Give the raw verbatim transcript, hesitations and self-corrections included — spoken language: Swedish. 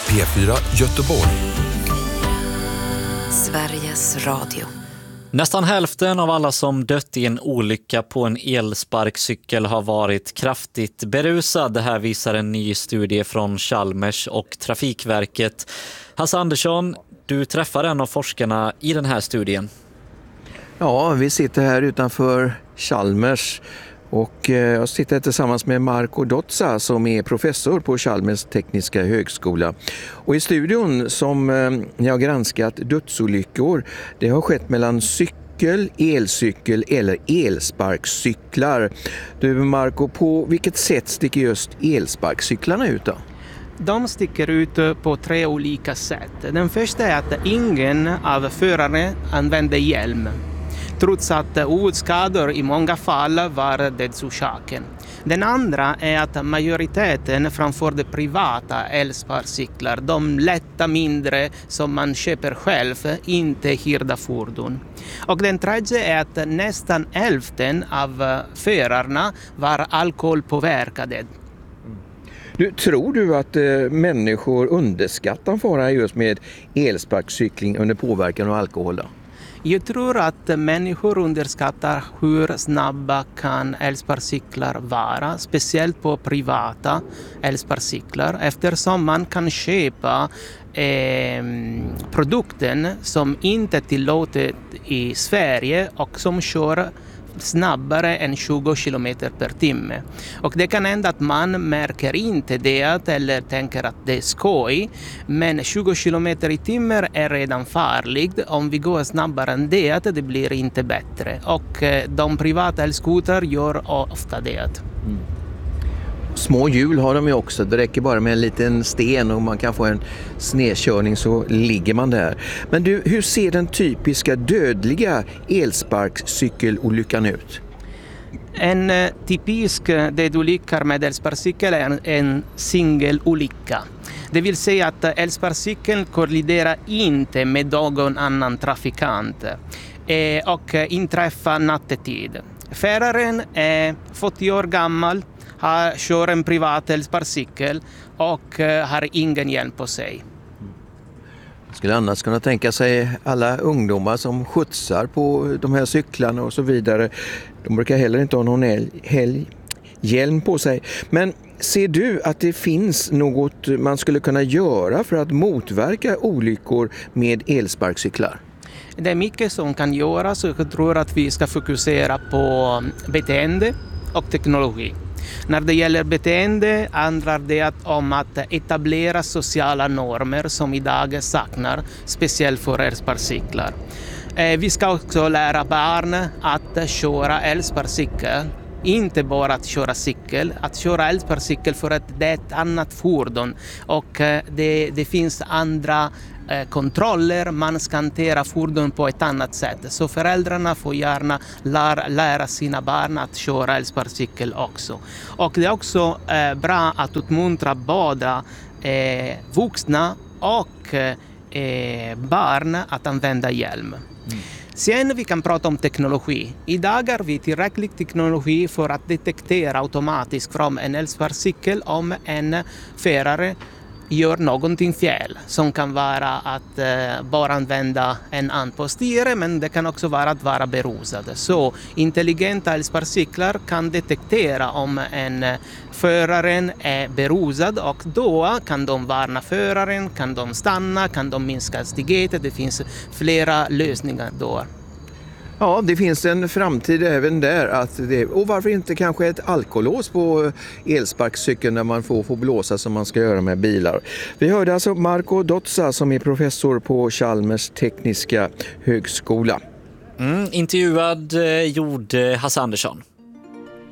P fyra Göteborg. Sveriges Radio. Nästan hälften av alla som dött i en olycka på en elsparkcykel har varit kraftigt berusad. Det här visar en ny studie från Chalmers och Trafikverket. Hasse Andersson, du träffar en av forskarna i den här studien. Ja, vi sitter här utanför Chalmers och jag sitter tillsammans med Marco Dotza som är professor på Chalmers tekniska högskola. Och i studion som ni har granskat dödsolyckor, det har skett mellan cykel, elcykel eller elsparkcyklar. Du Marco, på vilket sätt sticker just elsparkcyklarna ut då? De sticker ut på tre olika sätt. Den första är att ingen av förare använder hjälm, trots att olycksskador i många fall var dödsorsaken. Den andra är att majoriteten framför de privata elsparkcyklar, de lätta mindre som man köper själv, inte hyrda fordon. Och den tredje är att nästan hälften av förarna var alkoholpåverkade. Du, tror du att eh, människor underskattar faran just med elsparkcykling under påverkan av alkohol då? Jag tror att människor underskattar hur snabba kan elsparkcyklar vara, speciellt på privata elsparkcyklar, eftersom man kan köpa eh, produkten som inte är tillåtet i Sverige och som kör snabbare än tjugo kilometer per timme. Och det kan hända att man märker inte det eller tänker att det är skoj, men tjugo kilometer i timmen är redan farligt. Om vi går snabbare än det, det blir inte bättre. Och de privata elskotrar gör ofta det. Mm. Små hjul har de ju också. Det räcker bara med en liten sten och man kan få en snedkörning så ligger man där. Men du, hur ser den typiska dödliga elsparkcykelolyckan ut? En typisk dödsolycka med elsparkcykel är en singelolycka. Det vill säga att elsparkcykeln kolliderar inte med någon annan trafikant och inträffar nattetid. Föraren är fyrtio år gammal, har, kör en privat elsparkcykel och har ingen hjälm på sig. Skulle annars kunna tänka sig alla ungdomar som skjutsar på de här cyklarna och så vidare. De brukar heller inte ha någon helg, hjälm på sig. Men ser du att det finns något man skulle kunna göra för att motverka olyckor med elsparkcyklar? Det är mycket som kan göras och jag tror att vi ska fokusera på beteende och teknologi. När det gäller beteende handlar det om att etablera sociala normer som idag saknar, speciellt för elsparkcyklar. Vi ska också lära barn att köra elsparkcykel, inte bara att köra cykel, att köra elsparkcykel för att det är ett annat fordon och det, det finns andra kontroller, man ska hantera fordon på ett annat sätt. Så föräldrarna får gärna lära, lära sina barn att köra elsparkcykel också. Och det är också eh, bra att uppmuntra både eh, vuxna och eh, barn att använda hjälm. Mm. Sen vi kan prata om teknologi. Idag har vi tillräcklig teknologi för att detektera automatiskt från en elsparkcykel om en förare gör någonting fel, som kan vara att eh, bara använda en hand på styret, men det kan också vara att vara berusad. Så intelligenta elsparkcyklar kan detektera om en eh, föraren är berusad och då kan de varna föraren, kan de stanna, kan de minska hastigheten. Det finns flera lösningar då. Ja, det finns en framtid även där. Att det, och varför inte kanske ett alkolås på elsparkcykeln där man får, får blåsa som man ska göra med bilar. Vi hörde alltså Marco Dotza som är professor på Chalmers tekniska högskola. Mm, intervjuad eh, gjorde Hasse Andersson.